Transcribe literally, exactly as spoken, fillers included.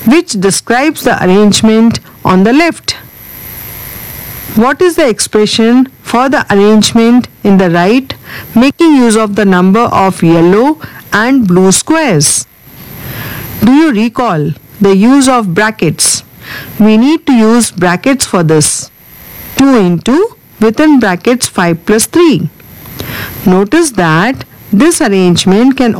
which describes the arrangement on the left. What is the expression for the arrangement in the right, making use of the number of yellow and blue squares? Do you recall the use of brackets? We need to use brackets for this. two into within brackets five plus three. Notice that this arrangement can